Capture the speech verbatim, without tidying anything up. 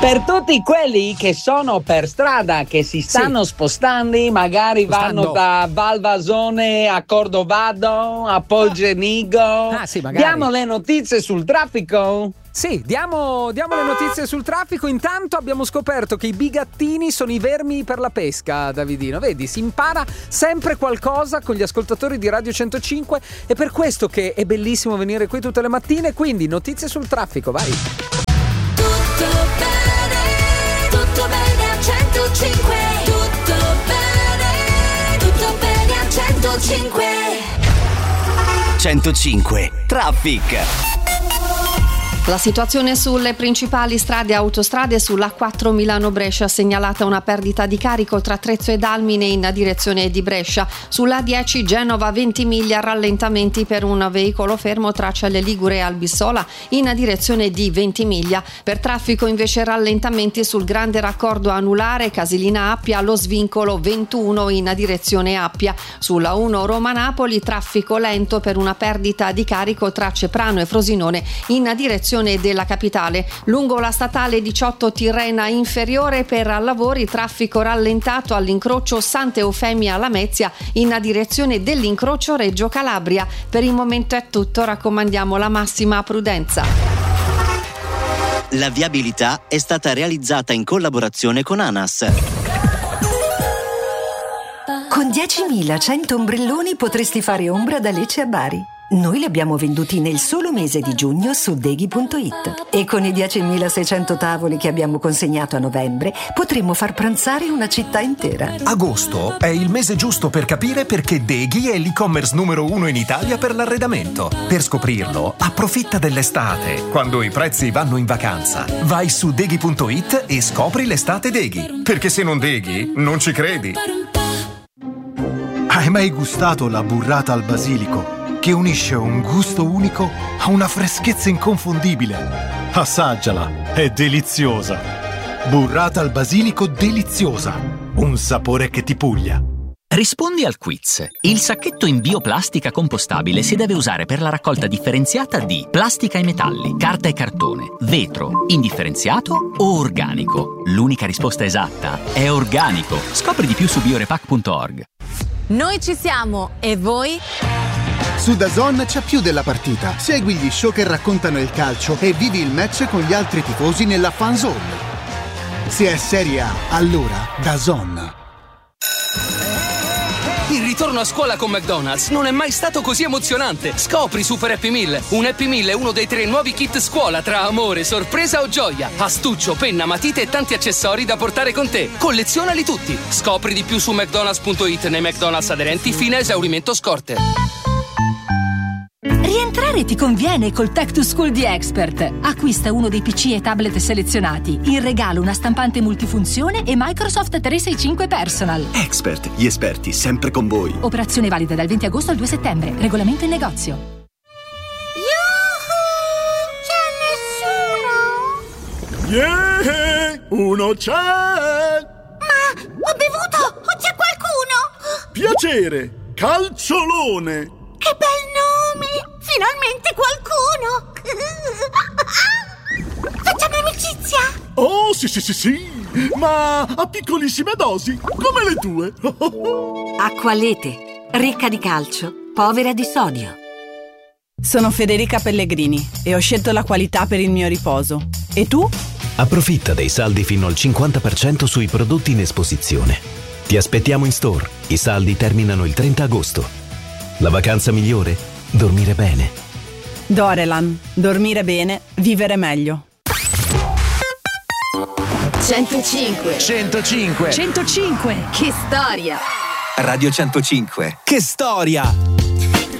Per tutti quelli che sono per strada, che si stanno sì. spostando, magari Spostando. vanno da Valvasone a Cordovado, a Polgenigo. Ah, sì, magari. Diamo le notizie sul traffico? Sì, diamo, diamo le notizie sul traffico. Intanto abbiamo scoperto che i bigattini sono i vermi per la pesca, Davidino. Vedi, si impara sempre qualcosa con gli ascoltatori di Radio centocinque. È per questo che è bellissimo venire qui tutte le mattine. Quindi notizie sul traffico, vai. Tutto bene, tutto bene a centocinque. Tutto bene, tutto bene a centocinque. centocinque Traffic. La situazione sulle principali strade e autostrade: sulla quattro Milano-Brescia segnalata una perdita di carico tra Trezzo e Dalmine in direzione di Brescia. Sulla dieci Genova-Ventimiglia rallentamenti per un veicolo fermo tra Celle Ligure e Albissola in direzione di Ventimiglia. Per traffico invece rallentamenti sul grande raccordo anulare Casilina-Appia allo svincolo ventuno in direzione Appia. Sulla uno Roma-Napoli traffico lento per una perdita di carico tra Ceprano e Frosinone in direzione della capitale. Lungo la statale diciotto Tirrena inferiore per lavori traffico rallentato all'incrocio Santa Eufemia Lamezia in direzione dell'incrocio Reggio Calabria. Per il momento è tutto, raccomandiamo la massima prudenza. La viabilità è stata realizzata in collaborazione con ANAS. Con diecimilacento ombrelloni potresti fare ombra da Lecce a Bari. Noi li abbiamo venduti nel solo mese di giugno su Deghi punto it e con i diecimilaseicento tavoli che abbiamo consegnato a novembre potremmo far pranzare una città intera. Agosto è il mese giusto per capire perché Deghi è l'e-commerce numero uno in Italia per l'arredamento. Per scoprirlo, approfitta dell'estate, quando i prezzi vanno in vacanza. Vai su Deghi punto it e scopri l'estate Deghi, perché se non Deghi, non ci credi. Hai mai gustato la burrata al basilico, che unisce un gusto unico a una freschezza inconfondibile? Assaggiala, è deliziosa. Burrata al basilico deliziosa, un sapore che ti puglia. Rispondi al quiz. Il sacchetto in bioplastica compostabile si deve usare per la raccolta differenziata di plastica e metalli, carta e cartone, vetro, indifferenziato o organico. L'unica risposta esatta è organico. Scopri di più su biorepac punto org. Noi ci siamo, e voi? Su DAZN c'è più della partita. Segui gli show che raccontano il calcio e vivi il match con gli altri tifosi nella fan zone. Se è Serie A, allora DAZN. Il ritorno a scuola con McDonald's non è mai stato così emozionante. Scopri Super Happy Meal. Un Happy Meal è uno dei tre nuovi kit scuola tra amore, sorpresa o gioia. Astuccio, penna, matite e tanti accessori da portare con te. Collezionali tutti. Scopri di più su mcdonalds punto it nei McDonald's aderenti fino a esaurimento scorte. Rientrare ti conviene col Tech to School di Expert. Acquista uno dei P C e tablet selezionati. In regalo una stampante multifunzione e Microsoft trecentosessantacinque Personal. Expert, gli esperti sempre con voi. Operazione valida dal venti agosto al due settembre. Regolamento in negozio. Yuhu! C'è nessuno? Yeah! Uno c'è! Ma ho bevuto! O c'è qualcuno? Piacere! Calciolone! Che bel nome! Finalmente qualcuno! Facciamo amicizia? Oh, sì, sì, sì, sì! Ma a piccolissime dosi, come le tue! Acqualete, ricca di calcio, povera di sodio. Sono Federica Pellegrini e ho scelto la qualità per il mio riposo. E tu? Approfitta dei saldi fino al cinquanta per cento sui prodotti in esposizione. Ti aspettiamo in store. I saldi terminano il trenta agosto. La vacanza migliore? Dormire bene. Dorelan. Dormire bene, vivere meglio. centocinque. centocinque. centocinque. Che storia! Radio centocinque. Che storia!